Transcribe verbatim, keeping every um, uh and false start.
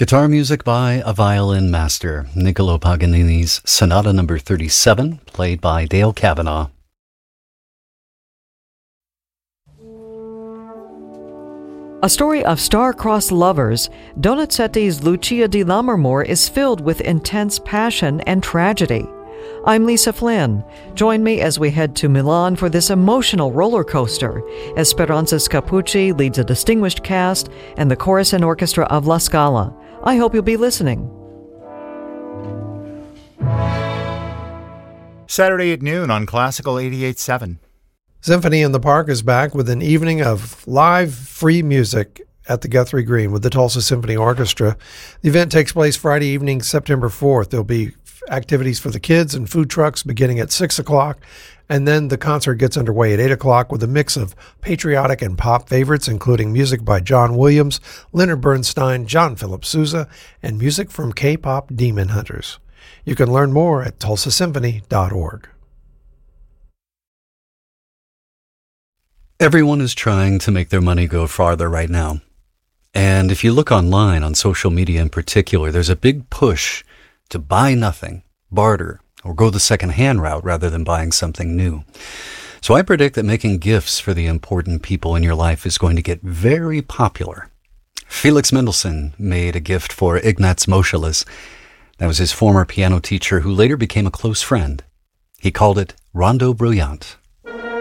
Guitar music by a violin master, Niccolo Paganini's Sonata number thirty-seven, played by Dale Kavanaugh. A story of star-crossed lovers, Donizetti's Lucia di Lammermoor is filled with intense passion and tragedy. I'm Lisa Flynn. Join me as we head to Milan for this emotional roller coaster, as Speranza Scapucci leads a distinguished cast and the chorus and orchestra of La Scala. I hope you'll be listening. Saturday at noon on Classical eighty-eight point seven. Symphony in the Park is back with an evening of live free music at the Guthrie Green with the Tulsa Symphony Orchestra. The event takes place Friday evening, September fourth. There'll be activities for the kids and food trucks beginning at six o'clock, and then the concert gets underway at eight o'clock with a mix of patriotic and pop favorites, including music by John Williams, Leonard Bernstein, John Philip Sousa, and music from K-pop Demon Hunters. You can learn more at tulsa symphony dot org. Everyone is trying to make their money go farther right now. And if you look online, on social media in particular, there's a big push to buy nothing, barter, or go the second-hand route rather than buying something new. So I predict that making gifts for the important people in your life is going to get very popular. Felix Mendelssohn made a gift for Ignaz Moscheles. That was his former piano teacher who later became a close friend. He called it Rondo Brilliant.